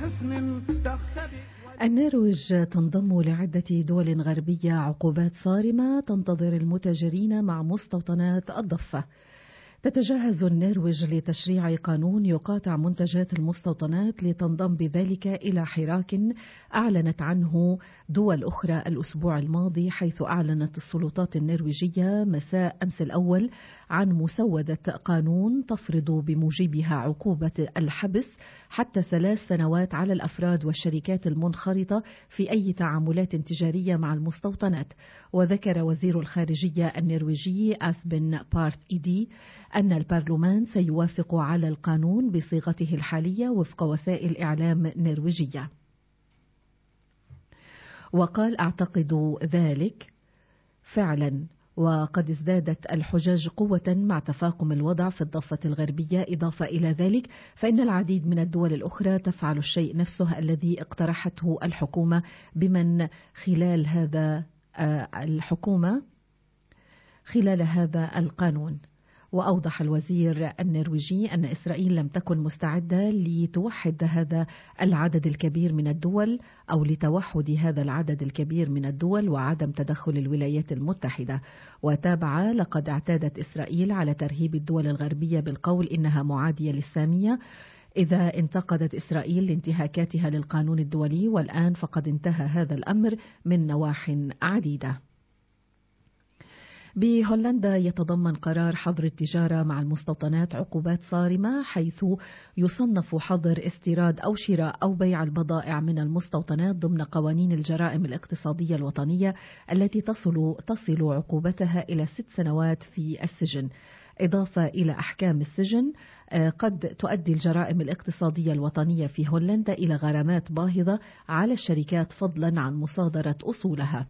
النرويج تنضم لعدة دول غربية عقوبات صارمة تنتظر المتاجرين مع مستوطنات الضفة. تتجهز النرويج لتشريع قانون يقاطع منتجات المستوطنات لتنضم بذلك إلى حراك أعلنت عنه دول أخرى الأسبوع الماضي، حيث أعلنت السلطات النرويجية مساء أمس الأول عن مسودة قانون تفرض بموجبها عقوبة الحبس حتى 3 سنوات على الأفراد والشركات المنخرطة في أي تعاملات تجارية مع المستوطنات. وذكر وزير الخارجية النرويجي أسبن بارت إيدي أن البرلمان سيوافق على القانون بصيغته الحالية وفق وسائل إعلام نرويجية. وقال: أعتقد ذلك فعلا، وقد ازدادت الحجج قوة مع تفاقم الوضع في الضفة الغربية. إضافة إلى ذلك فإن العديد من الدول الأخرى تفعل الشيء نفسه الذي اقترحته الحكومة بمن خلال هذا القانون. وأوضح الوزير النرويجي أن إسرائيل لم تكن مستعدة لتوحد هذا العدد الكبير من الدول أو لتوحد هذا العدد الكبير من الدول وعدم تدخل الولايات المتحدة. وتابع: لقد اعتادت إسرائيل على ترهيب الدول الغربية بالقول إنها معادية للسامية إذا انتقدت إسرائيل لانتهاكاتها للقانون الدولي، والآن فقد انتهى هذا الأمر من نواح عديدة. بهولندا يتضمن قرار حظر التجارة مع المستوطنات عقوبات صارمة، حيث يصنف حظر استيراد أو شراء أو بيع البضائع من المستوطنات ضمن قوانين الجرائم الاقتصادية الوطنية التي تصل عقوبتها إلى 6 سنوات في السجن. إضافة إلى أحكام السجن، قد تؤدي الجرائم الاقتصادية الوطنية في هولندا إلى غرامات باهظة على الشركات فضلا عن مصادرة أصولها.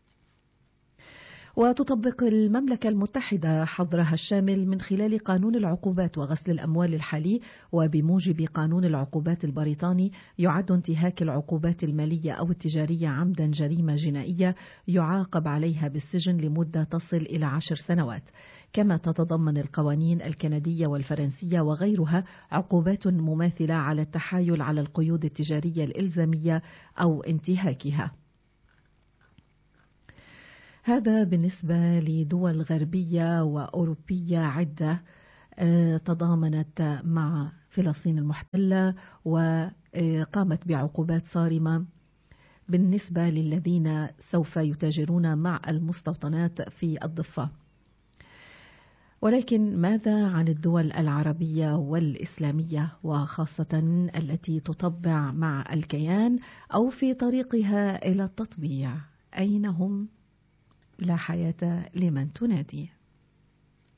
وتطبق المملكة المتحدة حظرها الشامل من خلال قانون العقوبات وغسل الأموال الحالي، وبموجب قانون العقوبات البريطاني يعد انتهاك العقوبات المالية أو التجارية عمدا جريمة جنائية يعاقب عليها بالسجن لمدة تصل إلى 10 سنوات. كما تتضمن القوانين الكندية والفرنسية وغيرها عقوبات مماثلة على التحايل على القيود التجارية الإلزامية أو انتهاكها. هذا بالنسبة لدول غربية وأوروبية عدة تضامنت مع فلسطين المحتلة وقامت بعقوبات صارمة بالنسبة للذين سوف يتاجرون مع المستوطنات في الضفة. ولكن ماذا عن الدول العربية والإسلامية، وخاصة التي تطبع مع الكيان أو في طريقها إلى التطبيع؟ أين هم؟ لا حياة لمن تنادي.